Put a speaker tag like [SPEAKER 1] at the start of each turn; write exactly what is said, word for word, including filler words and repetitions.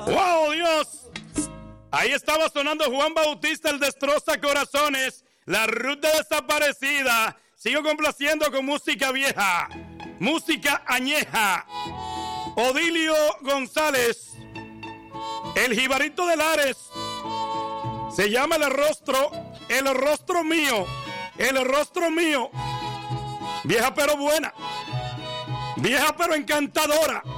[SPEAKER 1] ¡Wow, Dios! Ahí estaba sonando Juan Bautista, el Destroza Corazones, la ruta desaparecida. Sigo complaciendo con música vieja, música añeja. Odilio González, el Jibarito de Lares. Se llama El Rostro, El Rostro Mío, El Rostro Mío. Vieja pero buena, vieja pero encantadora.